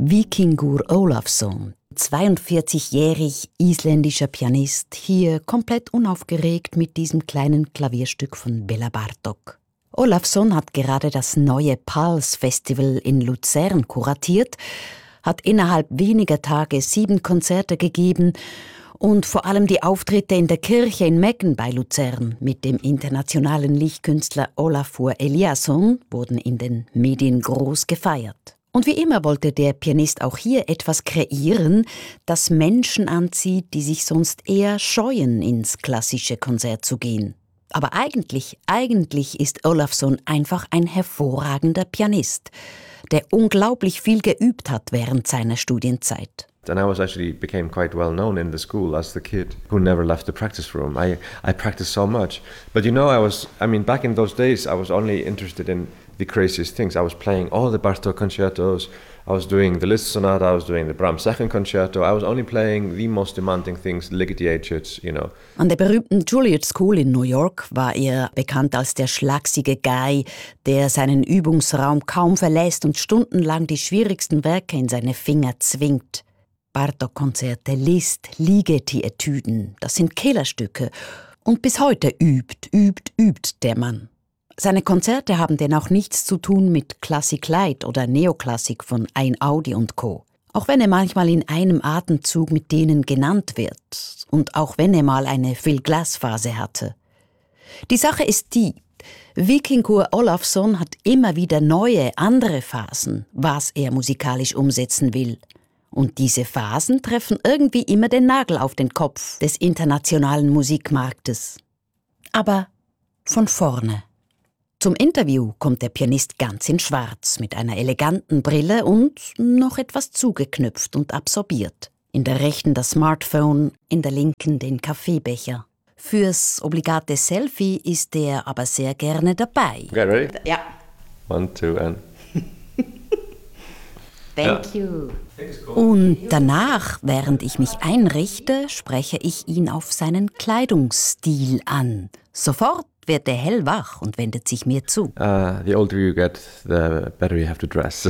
Víkingur Ólafsson, 42-jährig isländischer Pianist, hier komplett unaufgeregt mit diesem kleinen Klavierstück von Bela Bartók. Ólafsson hat gerade das neue Pulse-Festival in Luzern kuratiert, hat innerhalb weniger Tage 7 Konzerte gegeben und vor allem die Auftritte in der Kirche in Meggen bei Luzern mit dem internationalen Lichtkünstler Ólafur Eliasson wurden in den Medien groß gefeiert. Und wie immer wollte der Pianist auch hier etwas kreieren, das Menschen anzieht, die sich sonst eher scheuen, ins klassische Konzert zu gehen. Aber eigentlich ist Ólafsson einfach ein hervorragender Pianist, der unglaublich viel geübt hat während seiner Studienzeit. And I became quite well known in the school as the kid who never left the practice room. I practiced so much. But back in those days, I was only interested in the craziest things. I was playing all the Bartók concertos. I was doing the Liszt Sonata. I was doing the Brahms Second Concerto. I was only playing the most demanding things, Ligeti etudes, An der berühmten Juilliard School in New York war er bekannt als der schlagsige Guy, der seinen Übungsraum kaum verlässt und stundenlang die schwierigsten Werke in seine Finger zwingt. Bartók-Konzerte, Liszt, Ligeti-Etüden, das sind Killerstücke. Und bis heute übt der Mann. Seine Konzerte haben denn auch nichts zu tun mit Klassik Light oder Neoklassik von Einaudi und Co. Auch wenn er manchmal in einem Atemzug mit denen genannt wird und auch wenn er mal eine Phil Glass-Phase hatte. Die Sache ist die, Víkingur Ólafsson hat immer wieder neue, andere Phasen, was er musikalisch umsetzen will. Und diese Phasen treffen irgendwie immer den Nagel auf den Kopf des internationalen Musikmarktes. Aber von vorne. Zum Interview kommt der Pianist ganz in Schwarz mit einer eleganten Brille und noch etwas zugeknüpft und absorbiert. In der rechten das Smartphone, in der linken den Kaffeebecher. Fürs obligate Selfie ist er aber sehr gerne dabei. Okay, ready? Ja. 1, 2 and... Thank you. Und danach, während ich mich einrichte, spreche ich ihn auf seinen Kleidungsstil an. Sofort wird er hellwach und wendet sich mir zu. The older you get, the better you have to dress.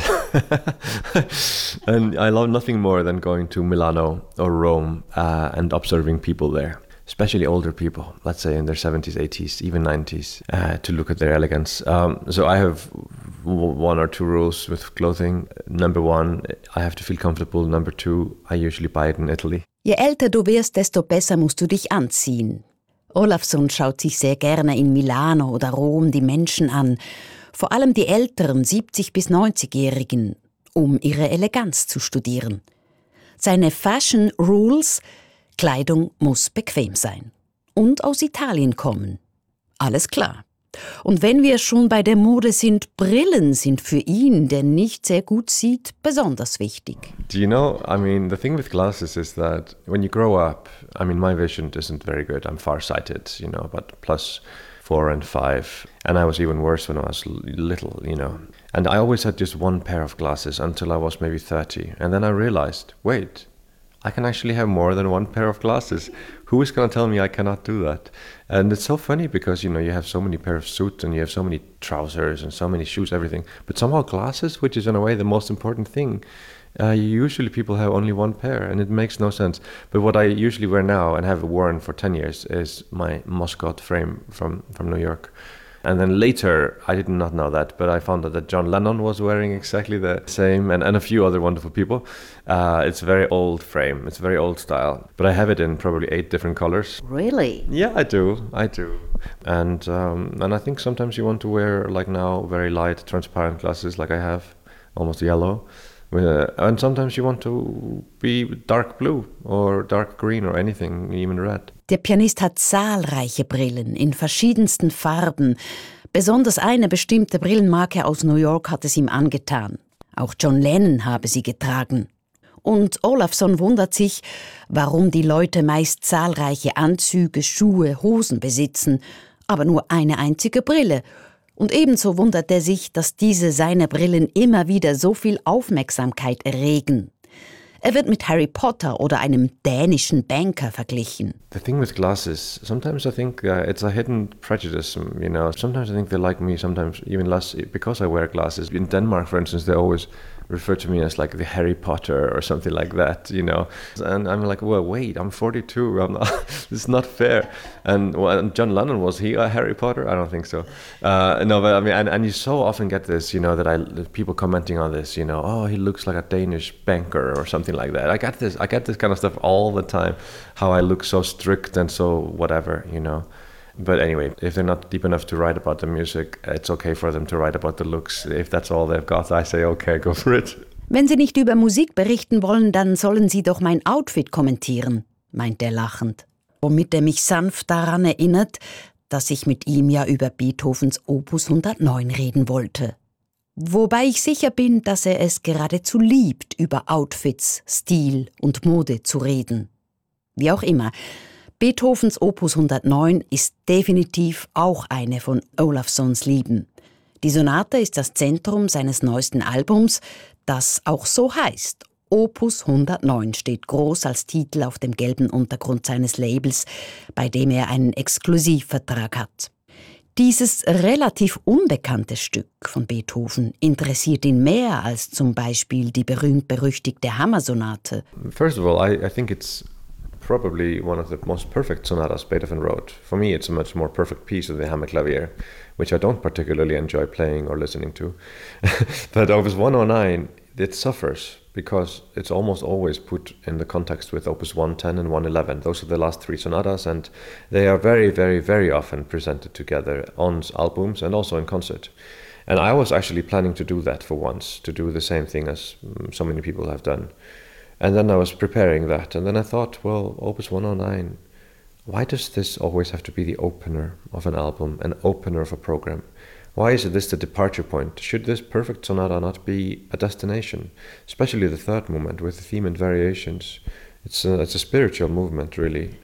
And I love nothing more than going to Milano or Rome and observing people there. Especially older people, let's say in their 70s, 80s, even 90s, to look at their elegance. So I have 1 or 2 rules with clothing. Number 1, I have to feel comfortable. Number 2, I usually buy it in Italy. Je älter du wirst, desto besser musst du dich anziehen. Ólafsson schaut sich sehr gerne in Milano oder Rom die Menschen an, vor allem die älteren 70- bis 90-Jährigen, um ihre Eleganz zu studieren. Seine Fashion Rules: Kleidung muss bequem sein und aus Italien kommen. Alles klar. Und wenn wir schon bei der Mode sind, Brillen sind für ihn, der nicht sehr gut sieht, besonders wichtig. Do you know, the thing with glasses is that when you grow up, my vision isn't very good. I'm farsighted, but +4 and 5. And I was even worse when I was little, And I always had just one pair of glasses until I was maybe 30. And then I realized, wait, I can actually have more than one pair of glasses. Who is going to tell me I cannot do that? And it's so funny because, you have so many pair of suits and you have so many trousers and so many shoes, everything. But somehow glasses, which is in a way the most important thing, usually people have only one pair and it makes no sense. But what I usually wear now and have worn for 10 years is my Moscot frame from New York. And then later, I did not know that, but I found out that John Lennon was wearing exactly the same, and a few other wonderful people. It's a very old frame, it's a very old style, but I have it in probably 8 different colors. Really? Yeah, I do. And I think sometimes you want to wear, like now, very light, transparent glasses like I have, almost yellow. And sometimes you want to be dark blue or dark green or anything, even red. Der Pianist hat zahlreiche Brillen in verschiedensten Farben. Besonders eine bestimmte Brillenmarke aus New York hat es ihm angetan. Auch John Lennon habe sie getragen. Und Ólafsson wundert sich, warum die Leute meist zahlreiche Anzüge, Schuhe, Hosen besitzen, aber nur eine einzige Brille. Und ebenso wundert er sich, dass diese seine Brillen immer wieder so viel Aufmerksamkeit erregen. Er wird mit Harry Potter oder einem dänischen Banker verglichen. The thing with glasses, sometimes I think it's a hidden prejudice, Sometimes I think they like me, sometimes even less because I wear glasses. In Denmark, for instance, they always refer to me as like the Harry Potter or something like that, you know. And I'm like, well, wait, I'm 42. I'm not, this is not fair. And John Lennon, was he a Harry Potter? I don't think so. No, but I mean, and you so often get this, you know, that people commenting on this, you know, oh, he looks like a Danish banker or something like that. I get this kind of stuff all the time. How I look so strict and so whatever, you know. But anyway, if they're not deep enough to write about the music, it's okay for them to write about the looks. If that's all they've got, I say, okay, go for it. Wenn Sie nicht über Musik berichten wollen, dann sollen Sie doch mein Outfit kommentieren, meint er lachend. Womit er mich sanft daran erinnert, dass ich mit ihm ja über Beethovens Opus 109 reden wollte. Wobei ich sicher bin, dass er es geradezu liebt, über Outfits, Stil und Mode zu reden. Wie auch immer, Beethovens Opus 109 ist definitiv auch eine von Olafssons Lieben. Die Sonate ist das Zentrum seines neuesten Albums, das auch so heißt. Opus 109 steht groß als Titel auf dem gelben Untergrund seines Labels, bei dem er einen Exklusivvertrag hat. Dieses relativ unbekannte Stück von Beethoven interessiert ihn mehr als zum Beispiel die berühmt-berüchtigte Hammersonate. First of all, I think it's probably one of the most perfect sonatas Beethoven wrote. For me, it's a much more perfect piece of the Hammerklavier, which I don't particularly enjoy playing or listening to. But Opus 109, it suffers because it's almost always put in the context with Opus 110 and 111. Those are the last three sonatas, and they are very, very, very often presented together on albums and also in concert. And I was actually planning to do that for once, to do the same thing as so many people have done. And then I was preparing that, and then I thought, well, Opus 109, why does this always have to be the opener of an album, an opener of a program? Why is this the departure point? Should this perfect sonata not be a destination? Especially the third movement with the theme and variations. It's a spiritual movement, really.